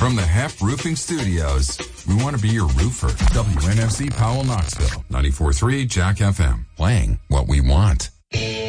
From the Hef Roofing Studios, we want to be your roofer. WNFC Powell, Knoxville, 94.3 Jack FM. Playing what we want.